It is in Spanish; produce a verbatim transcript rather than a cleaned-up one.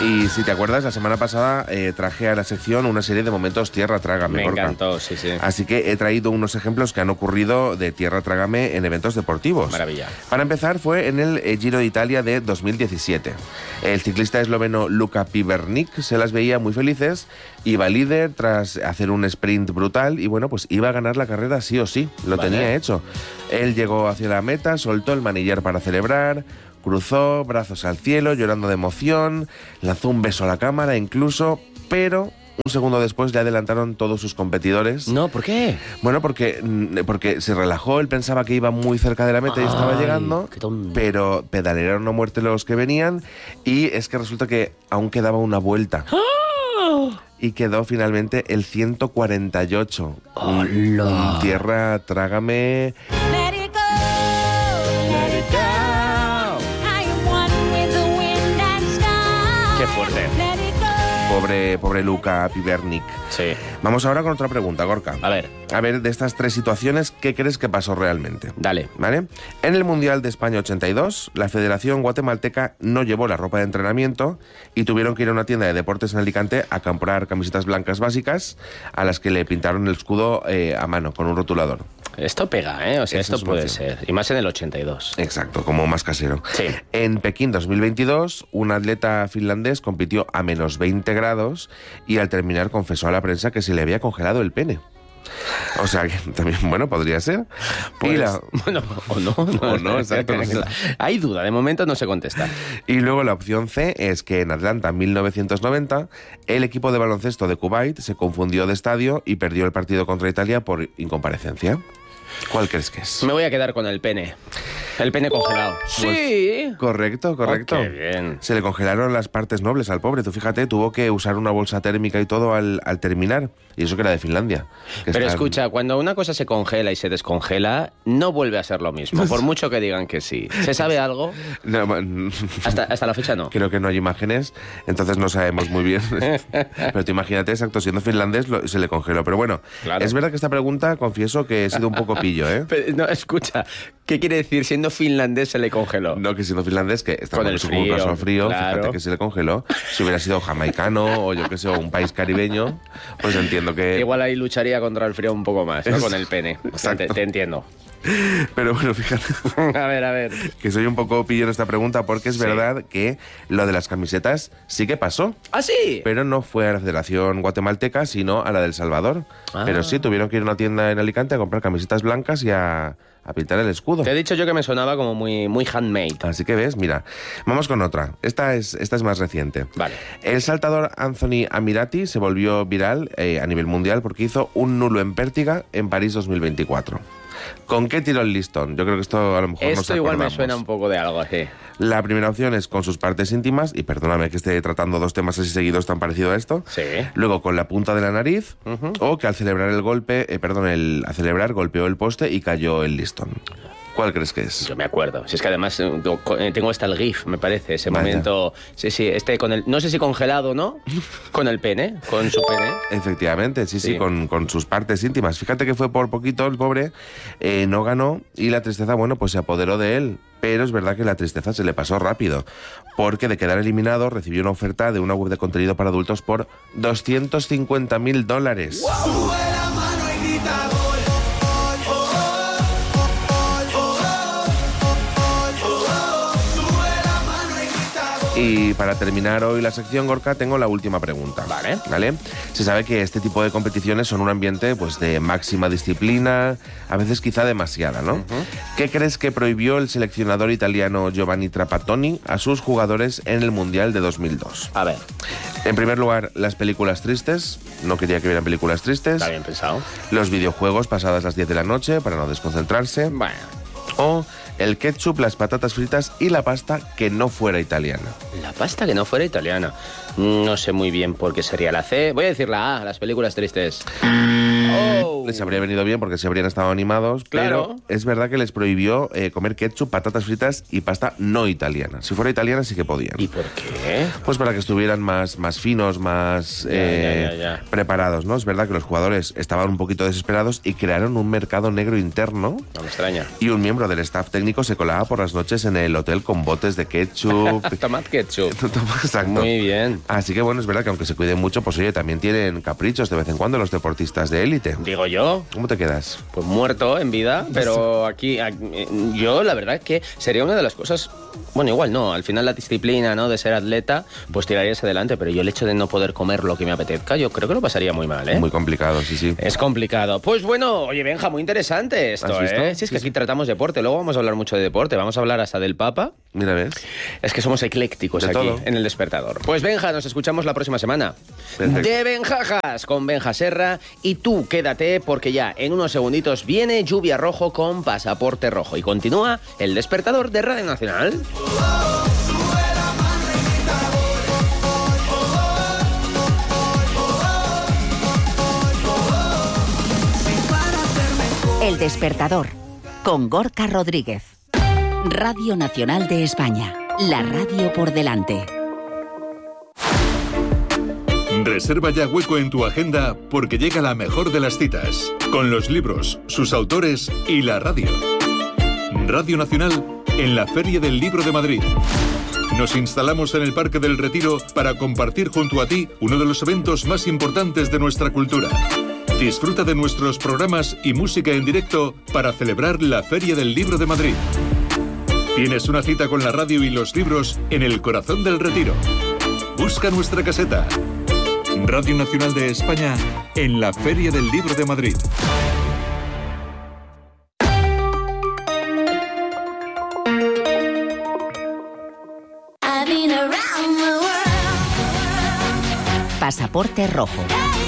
Y si te acuerdas, la semana pasada eh, traje a la sección una serie de momentos Tierra Trágame. Me Gorka. encantó, sí, sí. Así que he traído unos ejemplos que han ocurrido de Tierra Trágame en eventos deportivos. Maravilla. Para empezar, fue en el eh, Giro de Italia de dos mil diecisiete. El ciclista esloveno Luka Pibernik se las veía muy felices, iba líder tras hacer un sprint brutal y bueno, pues iba a ganar la carrera sí o sí, lo Vale. tenía hecho. Él llegó hacia la meta, soltó el manillar para celebrar, cruzó, brazos al cielo, llorando de emoción, lanzó un beso a la cámara incluso, pero un segundo después le adelantaron todos sus competidores. No, ¿por qué? Bueno, porque, porque se relajó, él pensaba que iba muy cerca de la meta y estaba Ay, llegando, qué tonto. pero pedalearon a muerte los que venían y es que resulta que aún quedaba una vuelta. Y quedó finalmente el ciento cuarenta y ocho. ¡Hola! Un Tierra Trágame. Let it go, let it go. I am one with the wind and sky. Qué fuerte. Let it go. Pobre, pobre Luka Pibernik. Sí. Vamos ahora con otra pregunta, Gorka. A ver, A ver, de estas tres situaciones, ¿qué crees que pasó realmente? dale. ¿Vale? En el Mundial de España ochenta y dos, la Federación Guatemalteca no llevó la ropa de entrenamiento y tuvieron que ir a una tienda de deportes en Alicante a comprar camisetas blancas básicas a las que le pintaron el escudo eh, a mano con un rotulador. Esto pega, ¿eh? O sea, Esa esto es una puede opción. ser. Y más en el ochenta y dos. Exacto, como más casero. Sí. En Pekín dos mil veintidós, un atleta finlandés compitió a menos veinte grados y al terminar confesó a la prensa que se le había congelado el pene. O sea, que también, bueno, podría ser. Pues, y, la- bueno, o no. O no, exactamente. Hay duda, de momento no se contesta. y luego la opción C es que en Atlanta mil novecientos noventa el equipo de baloncesto de Kuwait se confundió de estadio y perdió el partido contra Italia por incomparecencia. ¿Cuál crees que es? Me voy a quedar con el pene. El pene congelado. Sí. Correcto, correcto. Oh, qué bien. Se le congelaron las partes nobles al pobre. Tú fíjate, tuvo que usar una bolsa térmica y todo al, al terminar. Y eso que era de Finlandia. que Pero están- escucha, cuando una cosa se congela y se descongela, no vuelve a ser lo mismo, por mucho que digan que sí. ¿Se sabe algo? No, bueno, Hasta, hasta la fecha no. creo que no hay imágenes, entonces no sabemos muy bien. Pero tú imagínate, exacto, siendo finlandés lo- se le congeló. Pero bueno, Claro. es verdad que esta pregunta, confieso que he sido un poco pillo, ¿eh? Pero, no, escucha, ¿qué quiere decir siendo finlandés se le congeló? No, que siendo finlandés, que está Con con el su un caso frío, frío, claro. fíjate que se le congeló. Si hubiera sido jamaicano o yo que sé, o un país caribeño, pues entiendo que... Igual ahí lucharía contra el frío un poco más, ¿no? Es- Con el pene. O sea, te, Exacto. te entiendo. Pero bueno, fíjate A ver, a ver. que soy un poco pillo en esta pregunta porque es Sí. verdad que lo de las camisetas sí que pasó. ¿Ah, sí? Pero no fue a la Federación Guatemalteca, sino a la del Salvador. Ah. Pero sí, tuvieron que ir a una tienda en Alicante a comprar camisetas blancas y a, a pintar el escudo. Te he dicho yo que me sonaba como muy, muy handmade. Así que ves, mira, vamos con otra. Esta es, esta es más reciente. Vale. El saltador Anthony Amirati se volvió viral eh, a nivel mundial porque hizo un nulo en pértiga en París dos mil veinticuatro. ¿Con qué tiró el listón? Yo creo que esto a lo mejor no Esto nos igual me acordamos. suena un poco de algo así. La primera opción es con sus partes íntimas, y perdóname que esté tratando dos temas así seguidos tan parecido a esto. Sí. Luego con la punta de la nariz, Ujú. o que al celebrar el golpe, eh, perdón, el, al celebrar golpeó el poste y cayó el listón. ¿Cuál crees que es? Yo me acuerdo. Si es que además eh, tengo hasta el GIF, me parece, ese Vaya. momento. Sí, sí, este con el. No sé si congelado, ¿no? Con el pene, con su pene. Efectivamente, sí, sí, Sí. con, con sus partes íntimas. Fíjate que fue por poquito el pobre, eh, no ganó y la tristeza, bueno, pues se apoderó de él. Pero es verdad que la tristeza se le pasó rápido, porque de quedar eliminado recibió una oferta de una web de contenido para adultos por doscientos cincuenta mil dólares. Y para terminar hoy la sección, Gorka, tengo la última pregunta. Vale. ¿Vale? Se sabe que este tipo de competiciones son un ambiente pues de máxima disciplina, a veces quizá demasiada, ¿no? ¿Qué crees que prohibió el seleccionador italiano Giovanni Trapattoni a sus jugadores en el Mundial de dos mil dos? A ver, En primer lugar, las películas tristes. No quería que vieran películas tristes. está bien pensado. Los videojuegos pasadas las diez de la noche para no desconcentrarse. Bueno, O el ketchup, las patatas fritas y la pasta que no fuera italiana. la pasta que no fuera italiana. No sé muy bien por qué sería la C. Voy a decir la A, las películas tristes. Oh. les habría venido bien porque se habrían estado animados, Claro. pero es verdad que les prohibió eh, comer ketchup, patatas fritas y pasta no italiana. Si fuera italiana sí que podían. ¿Y por qué? Pues para que estuvieran más, más finos, más Ya, eh, ya, ya, ya. preparados, ¿no? Es verdad que los jugadores estaban un poquito desesperados y crearon un mercado negro interno No me extraña. y un miembro del staff técnico se colaba por las noches en el hotel con botes de ketchup. Tomad ketchup. Exacto. Muy bien. Así que bueno, es verdad que aunque se cuiden mucho, pues oye, también tienen caprichos de vez en cuando los deportistas de élite. Digo yo, ¿Cómo te quedas? pues muerto en vida, pero aquí, aquí, eh, yo la verdad es que sería una de las cosas, bueno, igual no, al final la disciplina, ¿no?, de ser atleta, pues tirarías adelante, pero yo el hecho de no poder comer lo que me apetezca, yo creo que lo pasaría muy mal, ¿eh? Muy complicado, sí, sí. Es complicado. Pues bueno, oye, Benja, muy interesante esto, ¿Has visto? ¿eh? Si es que aquí tratamos deporte, luego vamos a hablar mucho de deporte, vamos a hablar hasta del Papa. Mira, ¿ves? Es que somos eclécticos De aquí, todo. en El Despertador. Pues Benja, nos escuchamos la próxima semana. Perfecto. De Benjajas, con Benja Serra. Y tú, quédate, porque ya en unos segunditos viene Lluvia Rojo con Pasaporte Rojo. Y continúa El Despertador de Radio Nacional. El Despertador, con Gorka Rodríguez. Radio Nacional de España, la radio por delante. Reserva ya hueco en tu agenda porque llega la mejor de las citas, con los libros, sus autores y la radio. Radio Nacional en la Feria del Libro de Madrid. Nos instalamos en el Parque del Retiro para compartir junto a ti uno de los eventos más importantes de nuestra cultura. Disfruta de nuestros programas y música en directo para celebrar la Feria del Libro de Madrid. Tienes una cita con la radio y los libros en el corazón del Retiro. Busca nuestra caseta. Radio Nacional de España en la Feria del Libro de Madrid. Pasaporte Rojo.